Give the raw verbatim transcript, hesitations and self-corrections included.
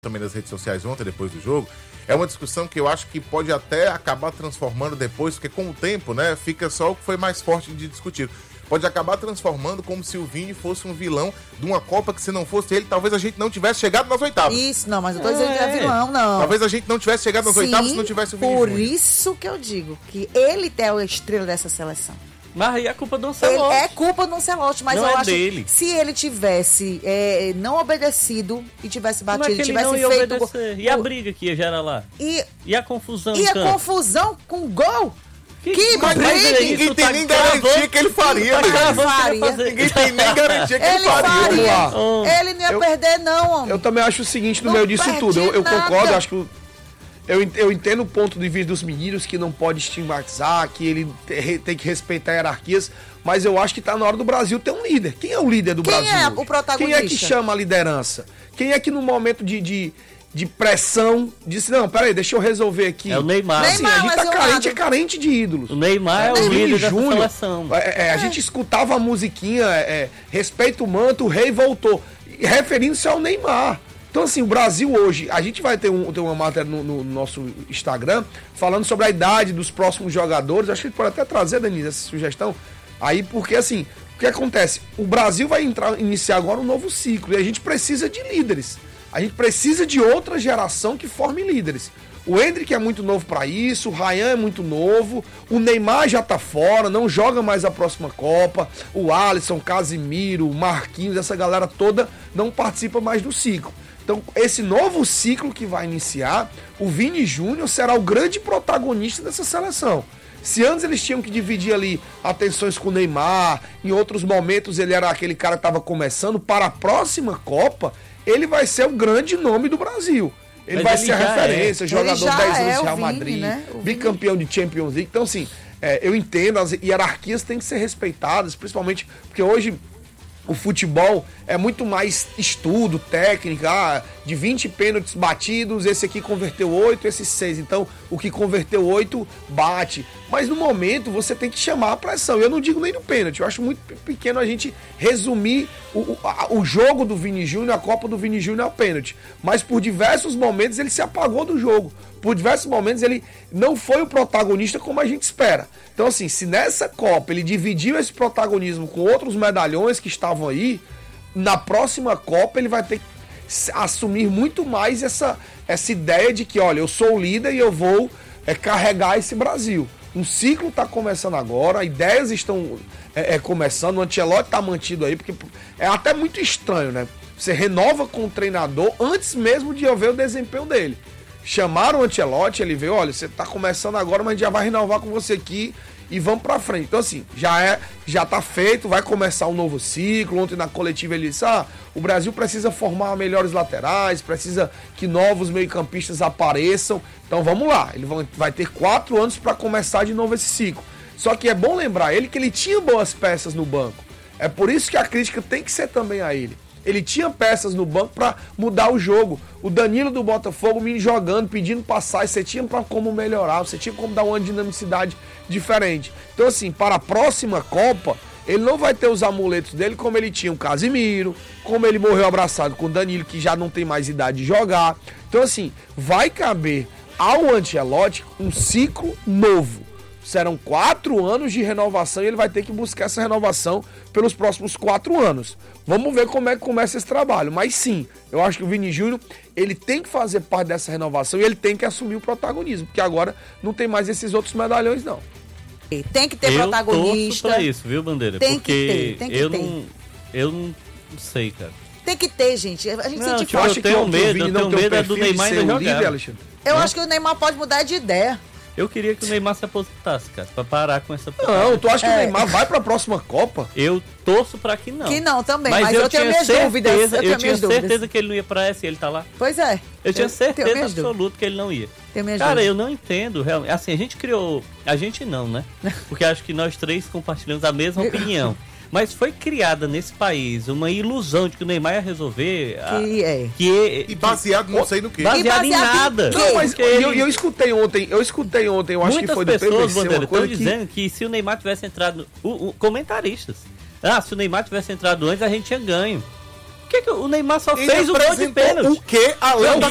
também nas redes sociais ontem, depois do jogo, é uma discussão que eu acho que pode até acabar transformando depois, porque com o tempo, né, fica só o que foi mais forte de discutir. Pode acabar transformando como se o Vini fosse um vilão de uma Copa que, se não fosse ele, talvez a gente não tivesse chegado nas oitavas. Isso, não, mas eu tô dizendo é. que é vilão, não. Talvez a gente não tivesse chegado nas Sim, oitavas se não tivesse o Vini por Júnior. isso que eu digo que ele é a estrela dessa seleção. Mas aí é culpa do Ancelotti. É culpa do Ancelotti, mas não eu é acho dele. que se ele tivesse é, não obedecido e tivesse Como batido, é que ele tivesse não ia feito... obedecer? E a briga que ia gerar lá? E, e a confusão E a campo? confusão com gol? Que, que mas briga! Ninguém tem nem garantia que ele faria, Ele né? faria. Ninguém tem nem garantia que ele, ele faria. faria. Oh. Ele não ia eu, perder, não, homem. Eu também acho o seguinte, no não meio disso tudo, eu, eu concordo, acho que eu, eu entendo o ponto de vista dos meninos, que não pode estigmatizar, que ele te, tem que respeitar hierarquias, mas eu acho que tá na hora do Brasil ter um líder. Quem é o líder do Quem Brasil? Quem é hoje? o protagonista? Quem é que chama a liderança? Quem é que no momento de... de de pressão, disse, não, peraí, deixa eu resolver aqui. É o Neymar. Assim, Neymar, a gente tá carente, lado. é carente de ídolos. O Neymar é, é o líder dessa Júnior, seleção. É, é, a gente escutava a musiquinha, é, respeita o manto, o rei voltou, referindo-se ao Neymar. Então, assim, o Brasil hoje, a gente vai ter, um, ter uma matéria no, no nosso Instagram falando sobre a idade dos próximos jogadores. Acho que a gente pode até trazer, Denise, essa sugestão aí, porque, assim, o que acontece? O Brasil vai entrar, iniciar agora um novo ciclo e a gente precisa de líderes. A gente precisa de outra geração que forme líderes. O Endrick é muito novo para isso, o Ryan é muito novo, o Neymar já tá fora, não joga mais a próxima Copa, o Alisson, Casimiro, o Marquinhos, essa galera toda não participa mais do ciclo. Então, esse novo ciclo que vai iniciar, o Vini Júnior será o grande protagonista dessa seleção. Se antes eles tinham que dividir ali atenções com o Neymar, em outros momentos ele era aquele cara que estava começando, para a próxima Copa, ele vai ser o grande nome do Brasil. Ele Mas vai ele ser a referência, é. jogador dez anos é de Real Vini, Madrid, né? bicampeão de Champions League. Então, assim, é, eu entendo, as hierarquias têm que ser respeitadas, principalmente porque hoje o futebol é muito mais estudo, técnica, ah, de vinte pênaltis batidos, esse aqui converteu oito, esse seis. Então, o que converteu oito bate. Mas no momento você tem que chamar a pressão. Eu não digo nem no pênalti, eu acho muito pequeno a gente resumir o, o, a, o jogo do Vini Júnior, a Copa do Vini Júnior ao pênalti. Mas por diversos momentos ele se apagou do jogo. Por diversos momentos ele não foi o protagonista como a gente espera. Então, assim, se nessa Copa ele dividiu esse protagonismo com outros medalhões que estavam aí, na próxima Copa ele vai ter que assumir muito mais essa, essa ideia de que, olha, eu sou o líder e eu vou é, carregar esse Brasil. Um ciclo está começando agora, ideias estão é, é, começando, o Ancelotti está mantido aí, porque é até muito estranho, né? Você renova com o treinador antes mesmo de eu ver o desempenho dele. Chamaram o Ancelotti, ele veio, olha, você tá começando agora, mas a gente já vai renovar com você aqui e vamos pra frente. Então, assim, já é, já tá feito, vai começar um novo ciclo. Ontem na coletiva ele disse, ah, o Brasil precisa formar melhores laterais, precisa que novos meio-campistas apareçam. Então vamos lá, ele vai ter quatro anos para começar de novo esse ciclo. Só que é bom lembrar ele que ele tinha boas peças no banco. É por isso que a crítica tem que ser também a ele. Ele tinha peças no banco para mudar o jogo. O Danilo do Botafogo me jogando, pedindo passagem. Você tinha pra como melhorar, você tinha como dar uma dinamicidade diferente. Então, assim, para a próxima Copa, ele não vai ter os amuletos dele como ele tinha o Casimiro, como ele morreu abraçado com o Danilo, que já não tem mais idade de jogar. Então, assim, vai caber ao Ancelotti um ciclo novo. Serão quatro anos de renovação e ele vai ter que buscar essa renovação pelos próximos quatro anos. Vamos ver como é que começa esse trabalho. Mas sim, eu acho que o Vini Júnior, ele tem que fazer parte dessa renovação e ele tem que assumir o protagonismo, porque agora não tem mais esses outros medalhões, não. Tem que ter eu protagonista. Eu torço pra isso, viu, Bandeira? Tem porque que ter, tem que eu ter. Não, eu não sei, cara. Tem que ter, gente. A gente Não, sente tipo, falta. eu tenho medo, eu tenho medo é do Neymar ainda jogar. Líder, Eu acho que o Neymar pode mudar de ideia. Eu queria que o Neymar se aposentasse, cara, pra parar com essa... Não, tu acha que É. o Neymar vai pra próxima Copa? Eu torço pra que não. Que não também, mas, mas eu, eu tenho tinha minhas certeza, dúvidas. Eu, Eu, tenho tinha minhas certeza dúvidas. que ele não ia pra essa e ele tá lá. Pois é. Eu tinha tenho certeza minhas absoluta dúvidas. que ele não ia. Tenho minhas Cara, dúvidas. eu não entendo, realmente. Assim, a gente criou... A gente não, né? Porque acho que nós três compartilhamos a mesma opinião. Mas foi criada nesse país uma ilusão de que o Neymar ia resolver... A, Que é. Que, E baseado não sei no quê. baseado, E baseado em em nada. quê? Não, mas Porque eu, ele- eu escutei ontem, eu escutei ontem, eu acho Muitas que foi do P B pessoas, C, Bandeira, uma estão coisa que... dizendo que se o Neymar tivesse entrado... O, o, comentaristas. Ah, se o Neymar tivesse entrado antes, a gente tinha ganho. Por que, que o Neymar só Ele fez o gol de apresentou pênalti? o quê além Não, da